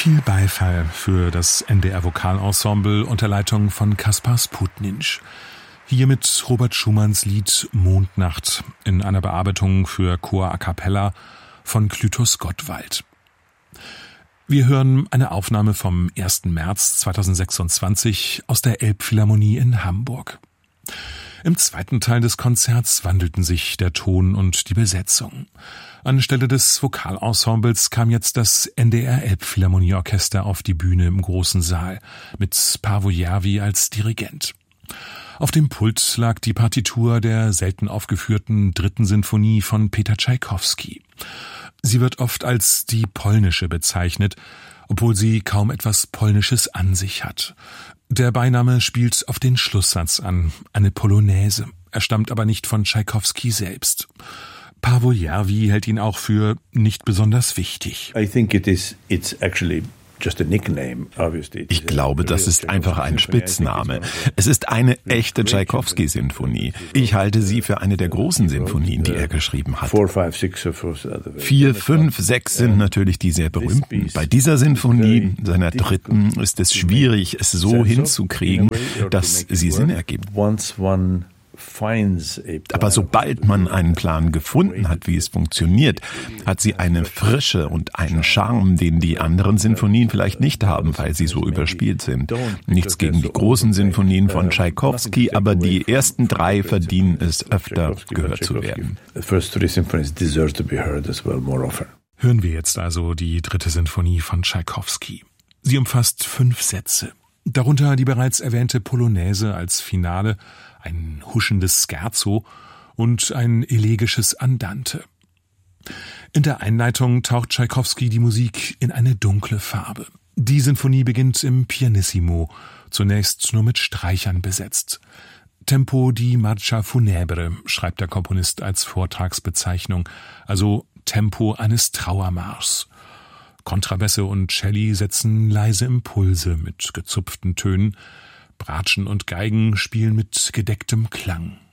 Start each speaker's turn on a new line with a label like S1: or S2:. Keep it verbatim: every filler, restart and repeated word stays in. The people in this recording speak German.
S1: Viel Beifall für das N D R-Vokalensemble unter Leitung von Kaspar Sputninch. Hier mit Robert Schumanns Lied Mondnacht in einer Bearbeitung für Chor a cappella von Clytus Gottwald. Wir hören eine Aufnahme vom ersten März zweitausendsechsundzwanzig aus der Elbphilharmonie in Hamburg. Im zweiten Teil des Konzerts wandelten sich der Ton und die Besetzung. Anstelle des Vokalensembles kam jetzt das N D R Elbphilharmonieorchester auf die Bühne im großen Saal mit Paavo Järvi als Dirigent. Auf dem Pult lag die Partitur der selten aufgeführten dritten Sinfonie von Peter Tschaikowski. Sie wird oft als die polnische bezeichnet, obwohl sie kaum etwas Polnisches an sich hat. Der Beiname spielt auf den Schlusssatz an, eine Polonaise. Er stammt aber nicht von Tschaikowski selbst. Paavo Järvi hält ihn auch für nicht besonders wichtig.
S2: I think it is, it's actually
S3: Ich glaube, das ist einfach ein Spitzname. Es ist eine echte Tschaikowski-Sinfonie. Ich halte sie für eine der großen Sinfonien, die er geschrieben hat. Vier, fünf, sechs sind natürlich die sehr berühmten. Bei dieser Sinfonie, seiner dritten, ist es schwierig, es so hinzukriegen, dass sie Sinn ergibt. Aber sobald man einen Plan gefunden hat, wie es funktioniert, hat sie eine Frische und einen Charme, den die anderen Sinfonien vielleicht nicht haben, weil sie so überspielt sind. Nichts gegen die großen Sinfonien von Tschaikowski, aber die ersten drei verdienen es, öfter gehört zu werden.
S1: Hören wir jetzt also die dritte Sinfonie von Tschaikowski. Sie umfasst fünf Sätze. Darunter die bereits erwähnte Polonaise als Finale, ein huschendes Scherzo und ein elegisches Andante. In der Einleitung taucht Tschaikowski die Musik in eine dunkle Farbe. Die Sinfonie beginnt im Pianissimo, zunächst nur mit Streichern besetzt. Tempo di marcia funebre, schreibt der Komponist als Vortragsbezeichnung, also Tempo eines Trauermarschs. Kontrabässe und Celli setzen leise Impulse mit gezupften Tönen, Bratschen und Geigen spielen mit gedecktem Klang.